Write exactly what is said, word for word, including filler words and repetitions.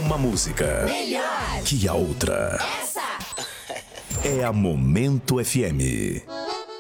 Uma música melhor que a outra. Essa É a Momento F M.